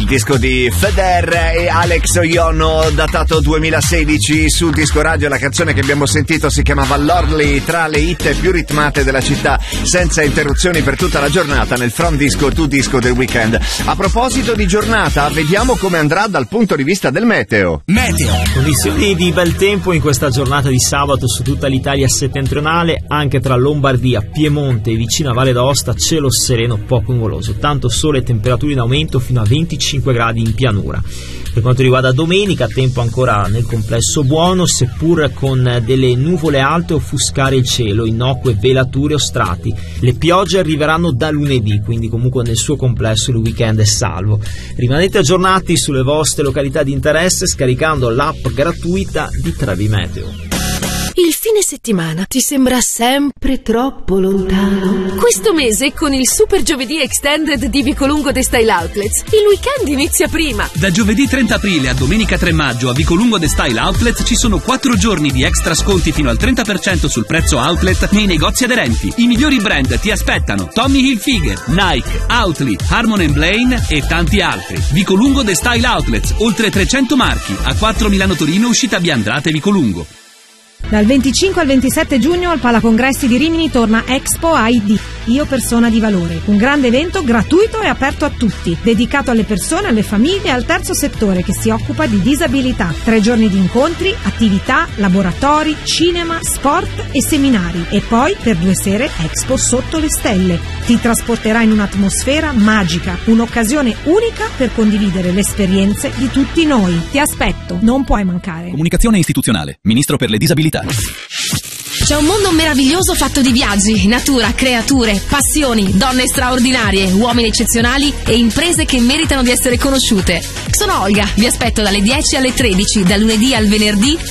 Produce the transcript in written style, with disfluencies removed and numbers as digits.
disco di Feder e Alex Oyono, datato 2016 su Disco Radio. La canzone che abbiamo sentito si chiamava Lordly, tra le hit più ritmate della città, senza interruzioni per tutta la giornata nel From Disco to Disco del weekend. A proposito di giornata, vediamo come andrà dal punto di vista del meteo. Condizioni di bel tempo in questa giornata di sabato su tutta l'Italia settentrionale, anche tra Lombardia, Piemonte e vicino a Valle d'Aosta, cielo sereno poco nuvoloso, tanto sole e temperature in aumento fino a 25 gradi in pianura. Per quanto riguarda domenica, tempo ancora nel complesso buono, seppur con delle nuvole alte a offuscare il cielo, innocue velature o strati. Le piogge arriveranno da lunedì, quindi comunque nel suo complesso il weekend è salvo. Rimanete aggiornati sulle vostre località di interesse scaricando l'app gratuita di Trevi Meteo. Il fine settimana ti sembra sempre troppo lontano? Questo mese con il Super Giovedì Extended di Vicolungo The Style Outlets il weekend inizia prima. Da giovedì 30 aprile a domenica 3 maggio a Vicolungo The Style Outlets ci sono 4 giorni di extra sconti fino al 30% sul prezzo outlet nei negozi aderenti. I migliori brand ti aspettano: Tommy Hilfiger, Nike, Oatly, Harmon & Blaine e tanti altri. Vicolungo The Style Outlets, oltre 300 marchi, a 4 Milano Torino, uscita via Andrate Vicolungo. Dal 25 al 27 giugno al Palacongressi di Rimini torna Expo ID, Io Persona di Valore, un grande evento gratuito e aperto a tutti, dedicato alle persone, alle famiglie e al terzo settore che si occupa di disabilità. 3 giorni di incontri, attività, laboratori, cinema, sport e seminari. E poi per 2 sere Expo Sotto le Stelle. Ti trasporterà in un'atmosfera magica, un'occasione unica per condividere le esperienze di tutti noi. Ti aspetto, non puoi mancare. Comunicazione istituzionale, Ministro per le disabilità. C'è un mondo meraviglioso fatto di viaggi, natura, creature, passioni, donne straordinarie, uomini eccezionali e imprese che meritano di essere conosciute. Sono Olga, vi aspetto dalle 10 alle 13, dal lunedì al venerdì